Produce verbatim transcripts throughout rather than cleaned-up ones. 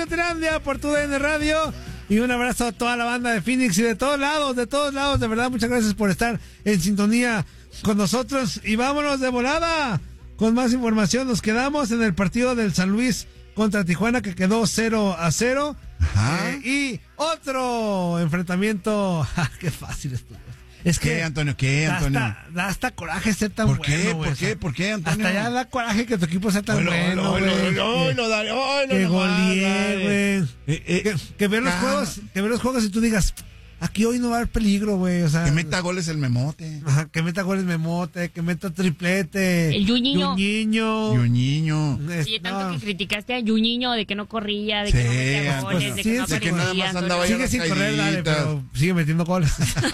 Gigantlandia por tu D N Radio. Y un abrazo a toda la banda de Phoenix y de todos lados, de todos lados. De verdad, muchas gracias por estar en sintonía con nosotros. Y vámonos de volada con más información. Nos quedamos en el partido del San Luis contra Tijuana, que quedó cero a cero. Ajá. Eh, y otro enfrentamiento. ¡Qué fácil estuvo! Es que, ¿Qué, Antonio? ¿Qué, Antonio? Da hasta, da hasta coraje ser tan ¿Por bueno. qué? Güey, ¿Por qué? ¿Por qué, Antonio? Hasta ya da coraje que tu equipo sea tan Oilo, bueno, oilo, güey. oilo, oilo, dale, oilo, Que nomás, golee, dale. güey. Eh, eh, Que, que ver los ah. juegos, que ver los juegos y tú digas, aquí hoy no va a haber peligro, güey. O sea, Que meta goles el memote. ajá, que meta goles Memote, que meta triplete. El Juninho. Juninho. Y un niño. Es- Y tanto no. que criticaste a Juninho de que no corría, de Sí, que no metía goles, Antonio. de Sí, que no de que aparecía. nada más andaba Antonio. ahí Sigue sin correr, dale, caíditas. pero sigue metiendo goles.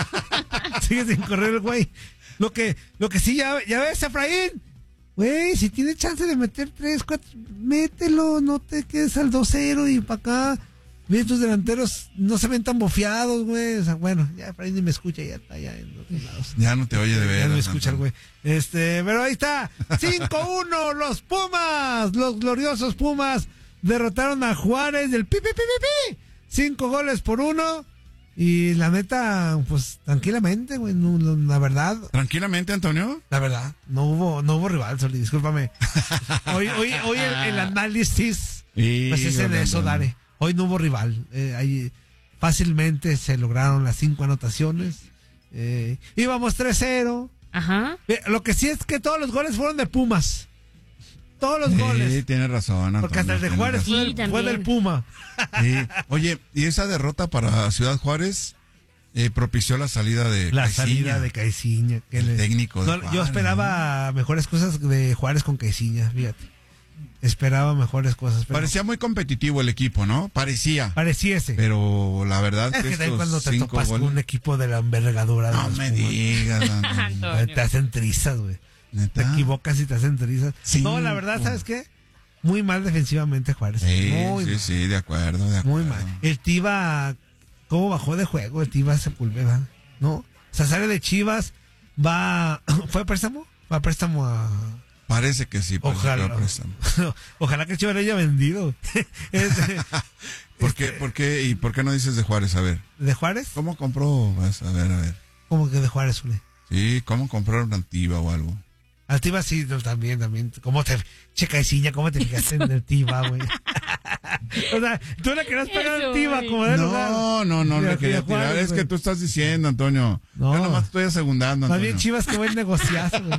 Sigue sin correr el güey. Lo que, lo que sí, ya, ya ves, Efraín. Güey, si tiene chance de meter tres, cuatro, mételo, no te quedes al dos cero y para acá. Ves, tus delanteros no se ven tan bofeados, güey. O sea, bueno, ya Efraín ni me escucha, ya está allá en otros lados. Ya no te oye de Ya veras. no me escucha el Antonio. güey. Este, pero ahí está. cinco uno, los Pumas, los gloriosos Pumas derrotaron a Juárez del pi, pi, pi, pi, pi. Cinco goles por uno. Y la neta, pues tranquilamente, güey, no, no, la verdad, Tranquilamente, Antonio. la verdad, no hubo, no hubo rival, Soli, discúlpame. Hoy, hoy, hoy el, el análisis, pues es en Híjole, eso, Antonio. Dare. Hoy no hubo rival. Eh, ahí fácilmente se lograron las cinco anotaciones. Eh, íbamos tres cero. Ajá. Eh, Lo que sí es que todos los goles fueron de Pumas. Todos los Sí, goles. tienes razón, Antonio. Porque hasta el de tienes Juárez razón. fue, Sí, del, fue también. del Puma. Sí. Oye, y esa derrota para Ciudad Juárez eh, propició la salida de La Caixinha. salida de Caixinha. que El le- técnico de No, Juárez, yo esperaba mejores cosas de Juárez con Caixinha, fíjate. Esperaba mejores cosas. Pero Parecía muy competitivo el equipo, ¿no? Parecía. pareciese. Pero la verdad es que también estos cuando te cinco topas con goles- un equipo de la envergadura de No los me Pumas, digas, Antonio. Antonio. te hacen trizas, güey. Te ¿Neta? equivocas y te hacen trizas. Sí. No, la verdad, ¿sabes qué? Muy mal defensivamente Juárez. Sí, muy sí, mal. sí, de acuerdo, de acuerdo. Muy mal. El Tiva, ¿cómo bajó de juego? El Tiva Sepúlveda, ¿no? O sea, sale de Chivas, va... ¿Fue a préstamo? Va a préstamo a... Parece que sí. parece que Ojalá. lo prestan. Ojalá que Chivas lo haya vendido. Este, ¿Por qué, por qué, ¿Y por qué no dices de Juárez? A ver, ¿De Juárez? ¿cómo compró? Vas a ver, a ver. ¿Cómo que de Juárez, Zule? Sí, ¿cómo compraron una Tiva o algo? Al Tiva sí, no, también, también. ¿Cómo te... Checa y ciña, ¿cómo te fijaste en el Tiva, güey? O sea, tú le querías pegar al Eso, Tiva güey. como de lugar. No, no, no De le aquí quería a Juárez, tirar. Es güey. que tú estás diciendo, Antonio. No. Yo nomás estoy asegundando, Más Antonio. bien Chivas que buen negociazo, güey.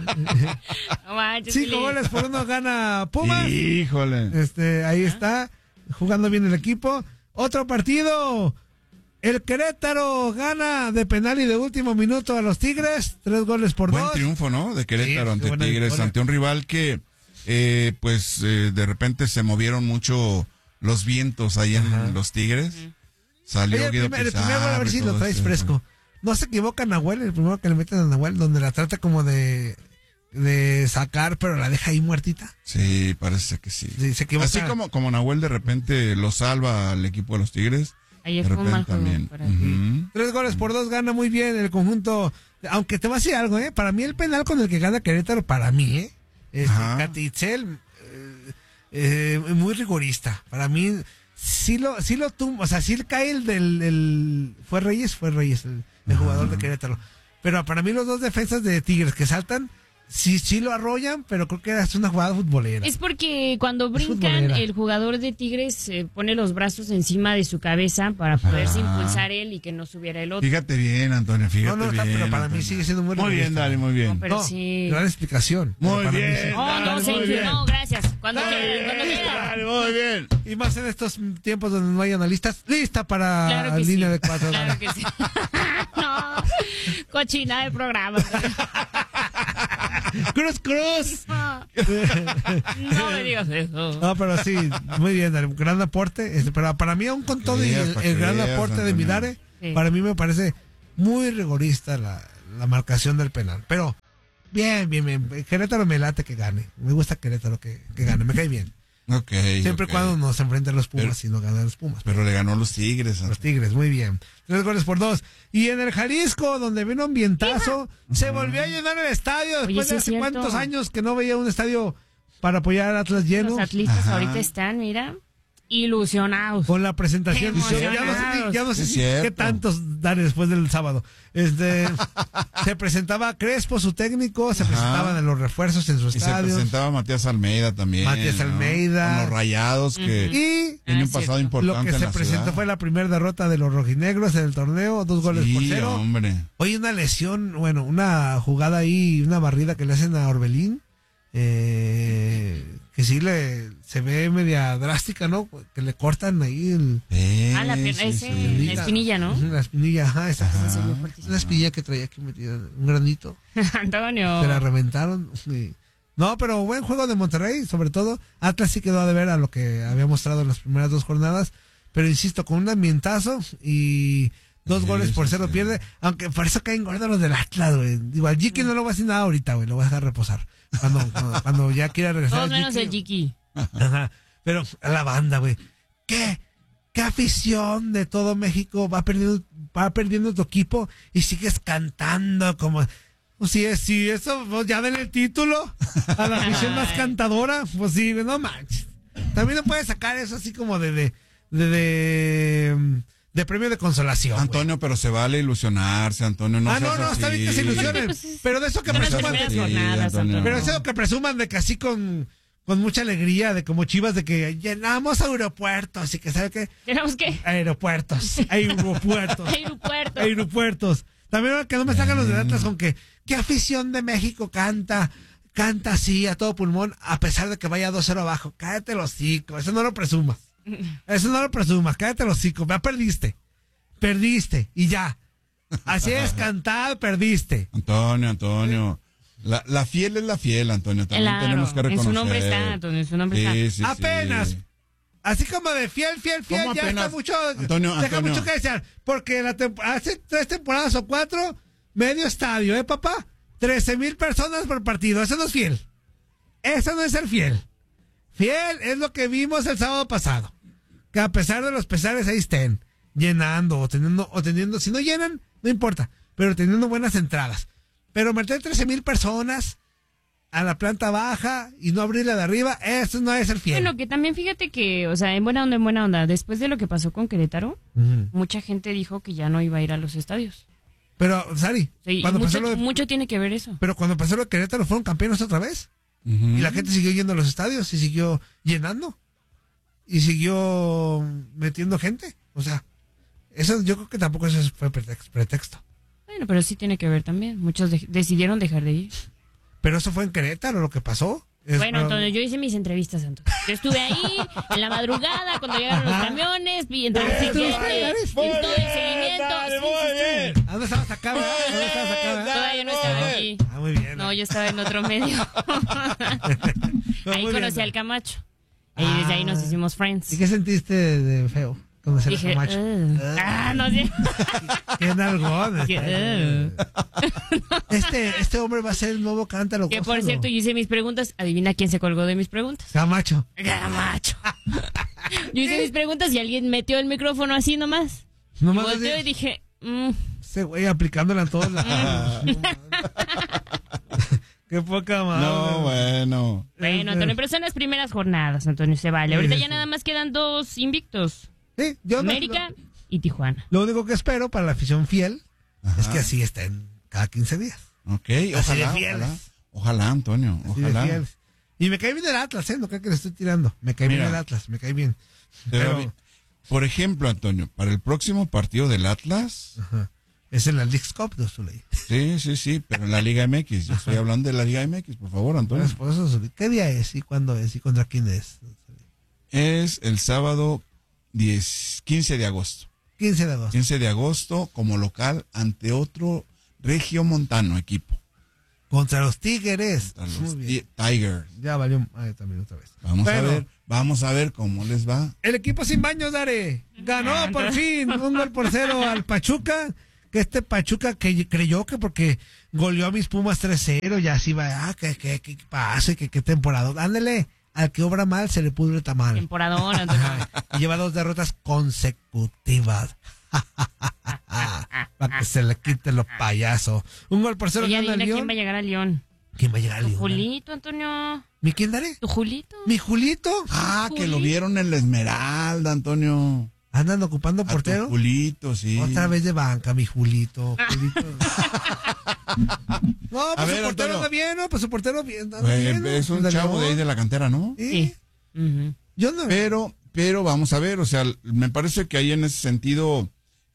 No manches, Cinco Zuli. goles por uno gana Pumas. Híjole. Este, ahí está, jugando bien el equipo. Otro partido. El Querétaro gana de penal y de último minuto a los Tigres. Tres goles por Buen dos. triunfo, ¿no? De Querétaro Sí, ante qué buena Tigres, victoria. ante un rival que, eh, pues, eh, de repente se movieron mucho los vientos ahí en Ajá. los Tigres. Salió Oye, el Guido primer, el primer gol, a Pizarro ver y si todo lo traes eso. fresco. No se equivoca Nahuel, el primero que le meten a Nahuel, donde la trata como de, de sacar, pero la deja ahí muertita. Sí, parece que sí. Sí, se equivoca. Así como, como Nahuel de repente lo salva al equipo de los Tigres. Ayer de fue un mal repente juego también. para ti. Ujú. Tres goles por dos gana muy bien el conjunto. Aunque te voy a decir algo, ¿eh? Para mí el penal con el que gana Querétaro, para mí, ¿eh? Este, Ajá. Catitzel, eh, eh, muy rigorista. Para mí, sí lo, sí lo tumba, o sea, sí cae el del, el, fue Reyes, fue Reyes, el, el jugador de Querétaro. Pero para mí los dos defensas de Tigres que saltan, sí, sí lo arrollan, pero creo que es una jugada futbolera. Es porque cuando brincan, futbolera. el jugador de Tigres eh, pone los brazos encima de su cabeza para poderse Ah. impulsar él y que no subiera el otro. Fíjate bien, Antonio, fíjate No, no, está, bien. pero para mí Antonio. sigue siendo muy Muy bien, rigorista. Dani, muy bien. No, pero No, sí. gran explicación. pero Muy para mí bien. sí. Oh, Dale, no, muy thank you. bien. No, gracias. Cuando Muy quieran, bien, cuando quieran. Dani, muy bien. Y más en estos tiempos donde no hay analistas, lista para Claro que línea sí. de cuatro. Claro que sí. No, cochina de programa. Cruz, cruz. No me digas eso. No, pero sí, muy bien, Dani, gran aporte. Este, pero para mí, aún con todo y veas, el, para el que gran veas, aporte de Antonio. Midare, Sí. para mí me parece muy rigorista la, la marcación del penal. Pero bien, bien, bien. Querétaro me late que gane. Me gusta Querétaro que, que gane, me cae bien. Ok. Siempre ok. y cuando no se enfrenten los Pumas Pero- y no ganan los Pumas. Pero le ganó a los Tigres. Los Tigres, muy bien. Tres goles por dos. Y en el Jalisco, donde vino un ambientazo, se volvió a llenar el estadio Oye, después sí de es hace cierto. cuántos años que no veía un estadio para apoyar a Atlas lleno. Los atlistas Ajá. ahorita están, mira. ilusionados. Con la presentación. Emocionados. Ya no sé, ya no sé Es si- cierto. qué tantos dar después del sábado. Este, se presentaba Crespo, su técnico, se Ajá. presentaban en los refuerzos en su Y se estadio. presentaba Matías Almeida también. Matías ¿no? Almeida. Con los Rayados, que Y tiene Ah, un pasado cierto. importante lo que en se la presentó ciudad. fue la primera derrota de los rojinegros en el torneo, dos goles Sí, por cero. hombre. Hoy una lesión, bueno, una jugada ahí, una barrida que le hacen a Orbelín, eh, que sí le se ve media drástica, ¿no? Que le cortan ahí el, Eh, Ah, la pierna, sí, ese, sí. la espinilla, ¿no? La espinilla, ajá, esa. Ese se vio Es fuertísimo. una espinilla que traía aquí metida, un granito. Antonio. Se la reventaron. y- No, pero buen juego de Monterrey, sobre todo. Atlas sí quedó a deber a lo que había mostrado en las primeras dos jornadas. Pero insisto, con un ambientazo y dos Sí, goles por sí, cero sí. pierde. Aunque por eso caen gordos los del Atlas, güey. Digo, al Jiki no lo voy a decir nada ahorita, güey. Lo voy a dejar reposar. Cuando, cuando, cuando ya quiera regresar. Todos al menos el Jiki. Jiki. Ajá. Pero a la banda, güey. ¿Qué? ¿Qué afición de todo México va perdiendo, va perdiendo tu equipo y sigues cantando como... Pues sí, es, sí, eso, pues ya den el título a la afición más Ay. cantadora. Pues sí, no manches. También no puedes sacar eso así como de... de, de, de, de premio de consolación. güey. Antonio, pero se vale ilusionarse, Antonio. No ah, no, seas no, está así. bien que se ilusionen. Pues es- Pero de eso que son las presuman de primeras Sí, jornadas, Antonio. Antonio. pero eso que presuman de que así con, con mucha alegría, de como Chivas, de que llenamos aeropuertos y que sabe qué. ¿Tenemos qué? Aeropuertos, aeropuertos, Aeropuerto. aeropuertos. También que no me sacan los de Atlas con que, ¿qué afición de México canta? Canta así a todo pulmón, a pesar de que vaya dos cero abajo. Cállate los hocico, eso no lo presumas. Eso no lo presumas, cállate los hocico. Ya perdiste, perdiste y ya. Así es, cantar, perdiste. Antonio, Antonio. La, la fiel es la fiel, Antonio. También Claro, tenemos que en reconocer. su nombre está, Antonio, en su nombre Sí, está. sí, sí. Apenas. Así como de fiel, fiel, fiel, ¿Cómo ya apenas? está mucho, Antonio, deja Antonio. mucho que desear, porque la tem- hace tres temporadas o cuatro, medio estadio, ¿eh, papá? trece mil personas por partido, eso no es fiel. Eso no es ser fiel. Fiel es lo que vimos el sábado pasado, que a pesar de los pesares ahí estén, llenando o teniendo, o teniendo, si no llenan, no importa, pero teniendo buenas entradas. Pero meter trece mil personas a la planta baja y no abrirla de arriba, eso no es ser fiel. Bueno, que también fíjate que, o sea, en buena onda, en buena onda, después de lo que pasó con Querétaro, Ujú. mucha gente dijo que ya no iba a ir a los estadios. Pero, Sari, Sí, y cuando mucho, pasó lo de, mucho tiene que ver eso. pero cuando pasó lo de Querétaro fueron campeones otra vez. Ujú. Y la gente siguió yendo a los estadios y siguió llenando. Y siguió metiendo gente. O sea, eso yo creo que tampoco eso fue pretex- pretexto. Bueno, pero sí tiene que ver también. Muchos de- decidieron dejar de ir. Pero eso fue en Querétaro lo que pasó. Es- Bueno, Antonio, yo hice mis entrevistas, Antonio. Yo estuve ahí en la madrugada cuando llegaron los camiones, vi entonces Muy bien, y todo el seguimiento. Sí, sí, sí. ¿A dónde estabas acá? ¿verdad? ¿A dónde estabas acá? ¿verdad? Todavía no estaba aquí. Ah, muy bien. No, yo estaba en otro medio. No, Ahí muy conocí bien. al Camacho. Y desde ahí nos Ah. hicimos friends. ¿Y qué sentiste de feo? Conocer Dije, a Camacho. "Ugh". ah, no sé. Qué nalgón. Dije, Este, este hombre va a ser el nuevo cántaro. Que por cierto, yo hice mis preguntas. Adivina quién se colgó de mis preguntas. Camacho. Camacho. Yo hice mis preguntas y alguien metió el micrófono así nomás. Y Nomás volteó así, y dije, mm, ese güey aplicándola en todos lados. Qué poca madre. No, bueno. bueno, Antonio, pero son las primeras jornadas, Antonio, se vale. Ahorita Sí, ya sí. nada más quedan dos invictos. Sí, yo no- América y Tijuana. Lo único que espero para la afición fiel Ajá. es que así estén cada quince días. Ok, Así ojalá, de fieles. ojalá. Ojalá, Antonio, Así de ojalá. fieles. Y me cae bien el Atlas, ¿eh? No creo que le estoy tirando. Me cae Mira. bien el Atlas, me cae bien. Te va Pero- bien. Por ejemplo, Antonio, para el próximo partido del Atlas, Ajá. Es en la Leagues Cup de Zuley. sí, sí, sí, pero en la Liga M X. Yo estoy hablando de la Liga M X, por favor, Antonio. Por eso, Zuley. ¿Qué día es y cuándo es y contra quién es? Es el sábado diez, quince de agosto. quince de agosto. quince de agosto como local ante otro regiomontano equipo. Contra los Tigres. Contra Muy los bien. Ti- Tigers. Ya valió ah, también otra vez. Vamos Bueno, a ver, vamos a ver cómo les va. El equipo sin baños, Dare. Ganó Ah, por entonces- fin un gol por cero al Pachuca. Que este Pachuca que creyó que porque goleó a mis Pumas tres cero ya así va, ah, que, que, que pase, que, que temporada. Ándale, al que obra mal se le pudre el tamal. Temporadón, Antonio. Y lleva dos derrotas consecutivas. Para que se le quite lo payaso. Un gol por cero Y gana el adivina quién León. va a llegar a León. ¿Quién va a llegar a Tu León? Julito, Antonio. ¿Mi quién daré? Tu Julito. ¿Mi Julito? Ah, que lo Juli. vieron en la Esmeralda, Antonio. ¿Andan ocupando A tu portero? Julito, sí. Otra vez de banca, mi Julito. Julito. No, pues A su ver, portero Antonio. anda bien, ¿no? Pues su portero bien, anda Pues, bien, ¿no? es un De chavo León. de ahí de la cantera, ¿no? Sí. Sí. Ujú. Yo no. Pero, pero vamos a ver, o sea, me parece que ahí en ese sentido,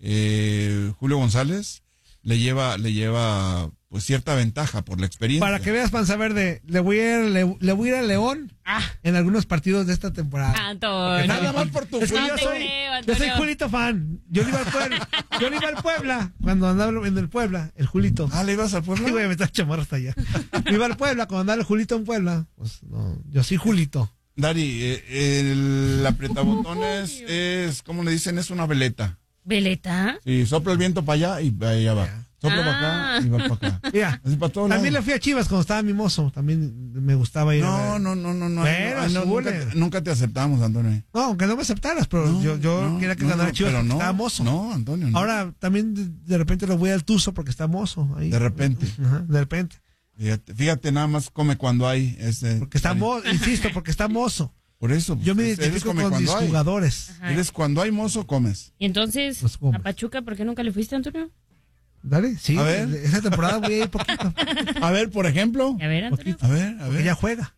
eh, Julio González le lleva, le lleva, pues cierta ventaja por la experiencia. Para que veas, Panza Verde, le voy a ir, le, le voy a ir a León Ah, en algunos partidos de esta temporada. Antonio. Nada más por tu Es que No yo te soy, creo, yo soy Antonio. Julito fan. Yo le iba al Puebla. Yo le iba al Puebla cuando andaba en el Puebla, el Julito. Ah, ¿le ibas al pueblo? Sí, voy a meter chamarra hasta allá. Me iba al Puebla cuando andaba el Julito en Puebla. Pues no, yo soy Julito. Dari, eh, el apretabotones es, ¿cómo le dicen? Es una veleta. ¿Veleta? Sí, sopla el viento para allá y allá va. Sopla para Ah. acá y va para acá. Mira, Así para todos también le lados. fui a Chivas cuando estaba mimoso. También me gustaba ir a No, ver. no, no, no, no. Bueno, Ay, no, nunca, azules. te, nunca te aceptamos, Antonio. No, aunque no me aceptaras, pero No, yo, yo no, quería que no, ganara no, Chivas pero porque no, estaba mozo. No, Antonio, no. Ahora también de, de repente lo voy al Tuzo porque está mozo. Ahí. De repente. Ajá, de repente. Fíjate, fíjate, nada más come cuando hay. Este, Porque está mozo, insisto, porque está mozo. Por eso. pues, Yo me eres identifico come con mis cuando hay. jugadores. Ajá. Eres cuando hay mozo, comes. Y entonces, Los compras. a Pachuca, ¿por qué nunca le fuiste, Antonio? Dale, sí. A ver. Esa temporada voy a ir poquito. A ver, por ejemplo. A ver, Antonio. Poquito. A ver, a Porque ver. ya juega.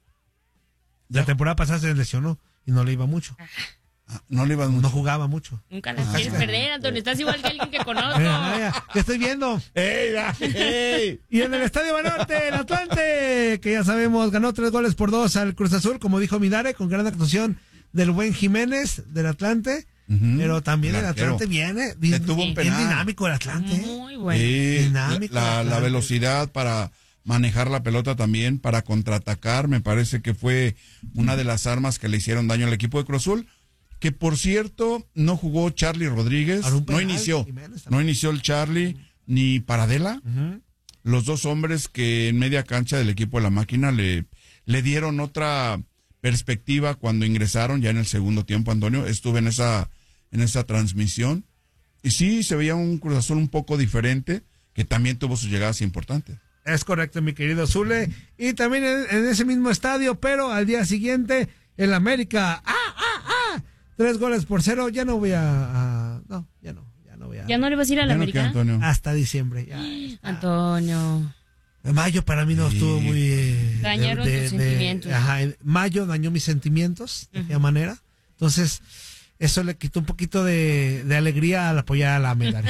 La temporada pasada se lesionó y no le iba mucho. Ah, no le ibas mucho. No jugaba mucho. Nunca las Ah, quieres ya. perder, Antonio. Estás igual que alguien que conozco. Mira, mira, te estoy viendo. ¡Ey, ya! ¡Ey! Y en el Estadio Banorte, el Atlante, que ya sabemos, ganó tres goles por dos al Cruz Azul, como dijo Midare, con gran actuación del buen Jiménez del Atlante. Ujú. Pero también el, El arquero. Atlante viene bien, Detuvo un bien penal. dinámico el Atlante. ¿eh? Muy bueno. Sí, Dinámico, la, la Atlante. velocidad para manejar la pelota también, para contraatacar, me parece que fue una de las armas que le hicieron daño al equipo de Cruz Azul, que por cierto no jugó Charlie Rodríguez, Para un no penal, inició, Jiménez también. no inició el Charlie ni Paradela, Ujú. los dos hombres que en media cancha del equipo de la máquina le, le dieron otra perspectiva cuando ingresaron ya en el segundo tiempo, Antonio, estuve en esa, en esa transmisión, y sí se veía un Cruz Azul un poco diferente, que también tuvo sus llegadas importantes. Es correcto, mi querido Zule. Y también en, en ese mismo estadio, pero al día siguiente, el América. ¡Ah, ah, ah! Tres goles por cero. Ya no voy a. a- no, ya no. Ya no voy a. ¿Ya no le vas a ir a la Ya no queda, América? Antonio. Hasta diciembre. Ya está. Antonio. Mayo para mí no Sí. estuvo muy. eh, Dañaron tus sentimientos. Ajá, en mayo dañó mis sentimientos, de aquella manera. Entonces, eso le quitó un poquito de, de alegría al apoyar a la América.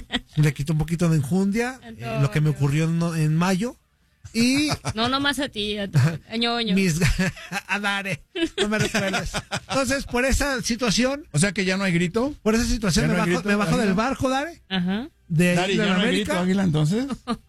Le quitó un poquito de enjundia, eh, lo que me ocurrió en, en mayo. Y No, nomás a ti, Antonio. A ñoño. mis a Dare, no me recuerdes. Entonces, por esa situación, O sea que ya no hay grito. por esa situación ¿Ya me no hay bajo, grito, me bajo Águila? del barco, Dare, Ajá. de, Dari, de ya la no hay grito, América. Águila, entonces.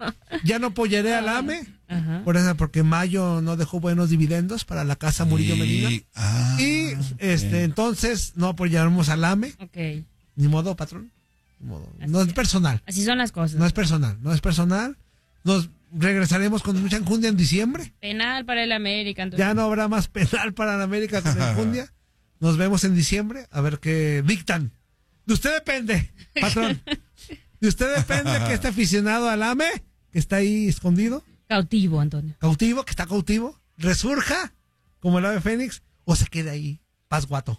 Ya no apoyaré al AME, Ajá. por eso, porque mayo no dejó buenos dividendos para la casa Murillo Medina. Y, ah, Y este bien. entonces no apoyaremos al AME, Ok. ni modo, patrón. Ni modo. Así No es es. personal, Así son las cosas. no es personal, no es personal. Nos regresaremos con mucha enjundia en diciembre. Penal para el América, Antonio. Ya no habrá más penal para la América con enjundia. Nos vemos en diciembre a ver qué dictan. De usted depende, patrón. De usted depende que este aficionado al AME, que está ahí escondido, Cautivo, Antonio. cautivo, que está cautivo, resurja como el ave fénix o se quede ahí, pasguato.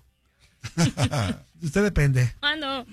De usted depende. Ah, no.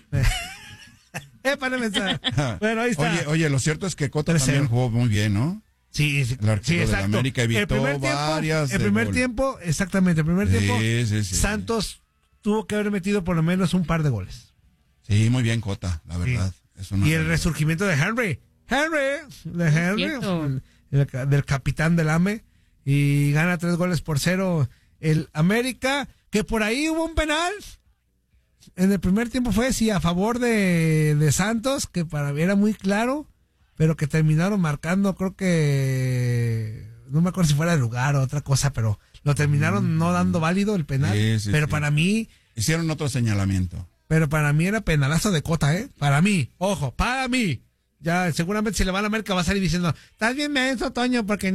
Eh, para pensar. Bueno, ahí está. Oye, oye, lo cierto es que Cota tres cero. también jugó muy bien, ¿no? Sí, sí, El arquero sí, de la exacto. América evitó el primer tiempo, varias el de primer gol. tiempo, exactamente, el primer tiempo, Sí, sí, sí. Santos tuvo que haber metido por lo menos un par de goles. Sí, muy bien Cota, la verdad. Es una Y el realidad. resurgimiento de Henry. Henry, de Henry, Cierto. el- el- del capitán del AME. Y gana tres goles por cero el América, que por ahí hubo un penal. En el primer tiempo fue, sí, a favor de, de Santos, que para mí era muy claro, pero que terminaron marcando, creo que, no me acuerdo si fuera de lugar o otra cosa, pero lo terminaron no dando válido el penal. Sí, sí, pero sí. para mí, Hicieron otro señalamiento. pero para mí era penalazo de Cota, ¿eh? Para mí, ojo, para mí. Ya seguramente si le va a la América va a salir diciendo, estás bien menso, Toño, porque